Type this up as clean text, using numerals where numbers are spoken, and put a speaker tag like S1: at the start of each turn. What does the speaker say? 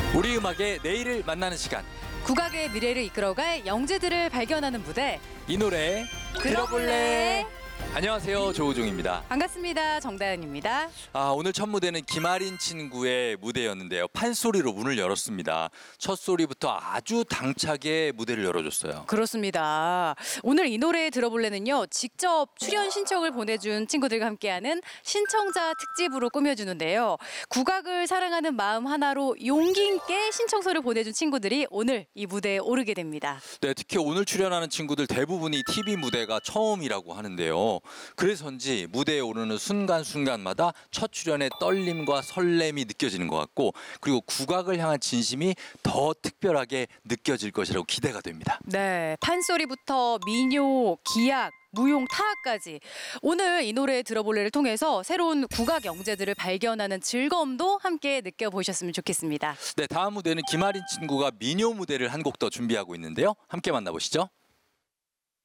S1: 우리 음악의 내일을 만나는 시간.
S2: 국악의 미래를 이끌어갈 영재들을 발견하는 무대.
S1: 이 노래 들어볼래? 안녕하세요, 조우종입니다.
S2: 반갑습니다. 정다은입니다.
S1: 오늘 첫 무대는 김아린 친구의 무대였는데요. 판소리로 문을 열었습니다. 첫 소리부터 아주 당차게 무대를 열어줬어요.
S2: 그렇습니다. 오늘 이 노래 들어볼래는요, 직접 출연 신청을 보내준 친구들과 함께하는 신청자 특집으로 꾸며주는데요. 국악을 사랑하는 마음 하나로 용기 있게 신청서를 보내준 친구들이 오늘 이 무대에 오르게 됩니다.
S1: 네, 특히 오늘 출연하는 친구들 대부분이 TV 무대가 처음이라고 하는데요. 그래서인지 무대에 오르는 순간순간마다 첫 출연의 떨림과 설렘이 느껴지는 것 같고, 그리고 국악을 향한 진심이 더 특별하게 느껴질 것이라고 기대가 됩니다.
S2: 네, 판소리부터 민요, 기악, 무용, 타악까지 오늘 이 노래 들어볼래를 통해서 새로운 국악 영재들을 발견하는 즐거움도 함께 느껴보셨으면 좋겠습니다.
S1: 네, 다음 무대는 김아린 친구가 민요 무대를 한 곡 더 준비하고 있는데요. 함께 만나보시죠.